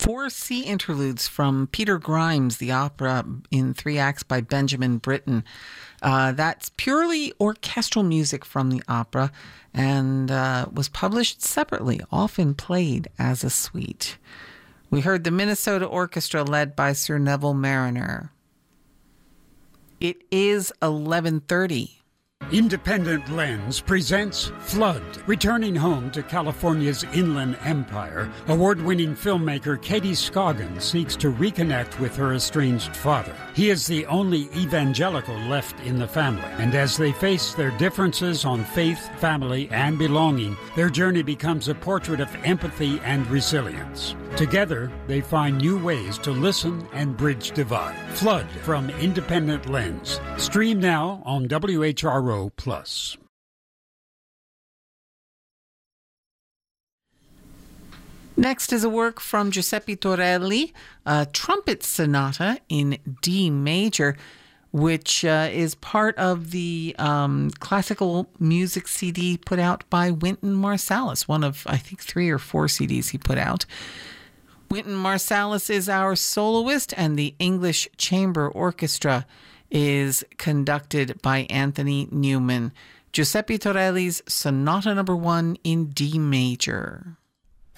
Four sea interludes from Peter Grimes, the opera in three acts by Benjamin Britten. That's purely orchestral music from the opera and was published separately, often played as a suite. We heard the Minnesota Orchestra led by Sir Neville Marriner. It is 11:30. Independent Lens presents Flood. Returning home to California's Inland Empire, award-winning filmmaker Katie Scoggins seeks to reconnect with her estranged father. He is the only evangelical left in the family, and as they face their differences on faith, family, and belonging, their journey becomes a portrait of empathy and resilience. Together, they find new ways to listen and bridge divide. Flood from Independent Lens. Stream now on WHRO+. Next is a work from Giuseppe Torelli, a trumpet sonata in D major, which is part of the classical music CD put out by Wynton Marsalis, one of, I think, 3 or 4 CDs he put out. Wynton Marsalis is our soloist, and the English Chamber Orchestra is conducted by Anthony Newman. Giuseppe Torelli's Sonata No. 1 in D major.